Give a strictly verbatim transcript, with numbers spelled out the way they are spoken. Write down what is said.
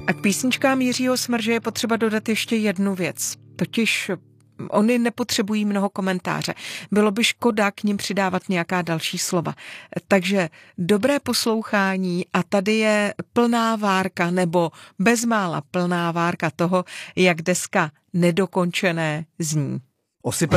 A k písničkám Jiřího Smrže je potřeba dodat ještě jednu věc. Totiž oni nepotřebují mnoho komentáře. Bylo by škoda k nim přidávat nějaká další slova. Takže dobré poslouchání a tady je plná várka nebo bezmála plná várka toho, jak deska Nedokončené zní. Osype